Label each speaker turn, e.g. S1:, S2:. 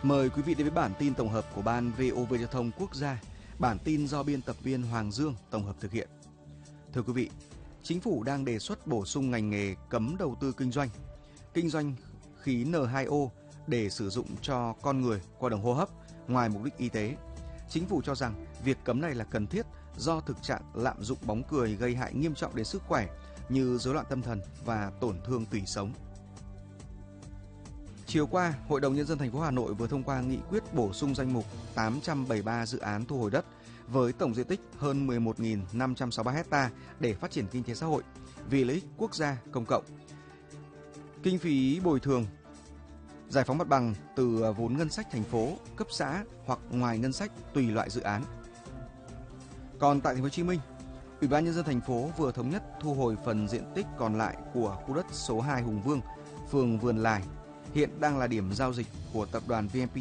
S1: Mời quý vị đến với bản tin tổng hợp của Ban VOV Giao thông Quốc gia. Bản tin do biên tập viên Hoàng Dương tổng hợp thực hiện. Thưa quý vị, Chính phủ đang đề xuất bổ sung ngành nghề cấm đầu tư kinh doanh khí N2O để sử dụng cho con người qua đường hô hấp ngoài mục đích y tế. Chính phủ cho rằng việc cấm này là cần thiết do thực trạng lạm dụng bóng cười gây hại nghiêm trọng đến sức khỏe như rối loạn tâm thần và tổn thương tủy sống. Chiều qua, Hội đồng Nhân dân thành phố Hà Nội vừa thông qua nghị quyết bổ sung danh mục 873 dự án thu hồi đất với tổng diện tích hơn 11.563 ha để phát triển kinh tế xã hội vì lợi ích quốc gia công cộng. Kinh phí bồi thường, giải phóng mặt bằng từ vốn ngân sách thành phố, cấp xã hoặc ngoài ngân sách tùy loại dự án. Còn tại thành phố Hồ Chí Minh, Ủy ban Nhân dân thành phố vừa thống nhất thu hồi phần diện tích còn lại của khu đất số 2 Hùng Vương, phường Vườn Lài, hiện đang là điểm giao dịch của tập đoàn VNPT